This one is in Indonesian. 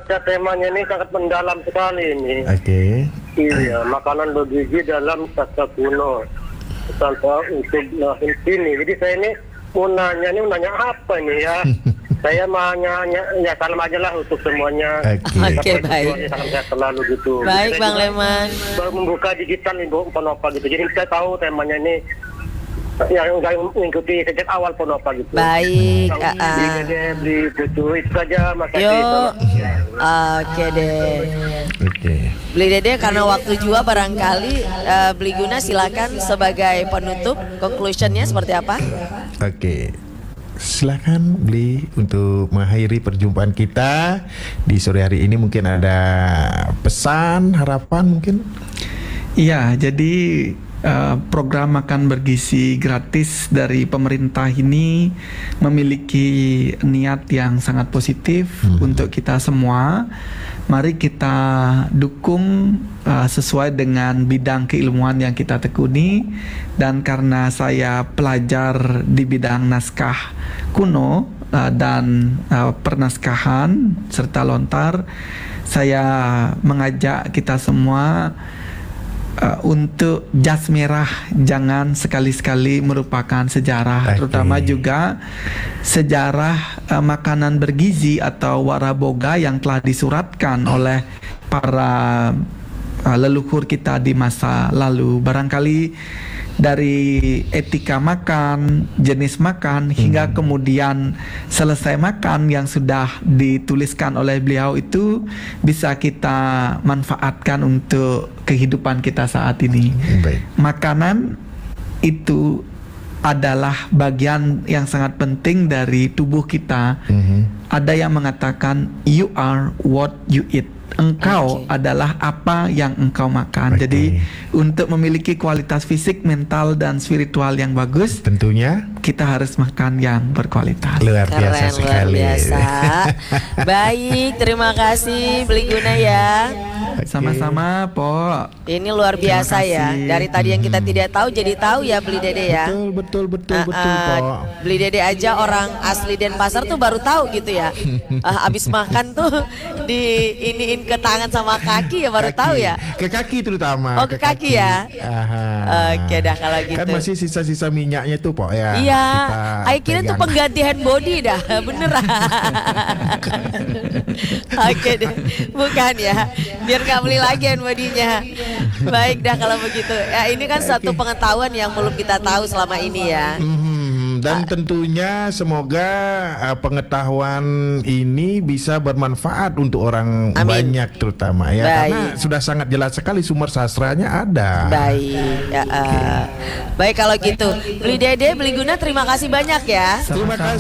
baca temanya ini sangat mendalam sekali ini. Oke. Iya, makanan bergizi dalam sastra kuno. Tanpa untuk sini. Jadi saya ini mau nanya apa ini ya? Saya mau nanya, ya salam aja lah untuk semuanya. Oke, baik. Salam sehat selalu gitu. Baik, Bang Leman. Baru membuka digital Ibu Ponopa gitu. Jadi saya tahu temanya ini yang mengikuti sejak awal Ponopa gitu. Baik. Beli butuh itu saja. Makasih. Yuk. Oke deh. Oke. Beli Dede karena waktu juga barangkali Beli Guna silakan sebagai penutup conclusionnya seperti apa? Oke. Silakan Beli untuk mengakhiri perjumpaan kita di sore hari ini. Mungkin ada pesan, harapan mungkin? Iya, jadi program makan bergizi gratis dari pemerintah ini memiliki niat yang sangat positif untuk kita semua. Mari kita dukung sesuai dengan bidang keilmuan yang kita tekuni. Dan karena saya pelajar di bidang naskah kuno dan pernaskahan serta lontar, saya mengajak kita semua untuk jas merah jangan sekali-sekali merupakan sejarah, terutama juga sejarah makanan bergizi atau waraboga yang telah disuratkan oleh para leluhur kita di masa lalu. Barangkali dari etika makan, jenis makan, hingga kemudian selesai makan yang sudah dituliskan oleh beliau itu bisa kita manfaatkan untuk kehidupan kita saat ini. Makanan itu adalah bagian yang sangat penting dari tubuh kita. Ada yang mengatakan you are what you eat. Engkau adalah apa yang engkau makan. Jadi untuk memiliki kualitas fisik, mental, dan spiritual yang bagus, tentunya kita harus makan yang berkualitas. Luar biasa sekali. Luar biasa. Baik, terima kasih Beli Guna ya. Sama-sama, Po. Ini luar biasa ya. Dari tadi yang kita tidak tahu jadi tahu ya Beli Dede ya. Betul, Po. Beli Dede aja orang asli Denpasar tuh baru tahu gitu ya. Abis makan tuh diiniin ke tangan sama kaki ya baru tahu ya. Ke kaki terutama. Oh, ke kaki ya. Oke dah kalau gitu. Kan masih sisa-sisa minyaknya tuh, Po ya. Iya. Ayo kira tuh pengganti hand body dah. Beneran. Oke deh. Bukan ya. Biar nggak beli lagi hand body-nya. Baik dah kalau begitu. Ya ini kan satu pengetahuan yang belum kita tahu selama ini ya. Dan tentunya semoga pengetahuan ini bisa bermanfaat untuk orang banyak terutama ya. Baik. Karena sudah sangat jelas sekali sumber sastranya ada. Baik. Baik kalau gitu. Beli Dede, Beli Guna terima kasih banyak ya. Terima kasih.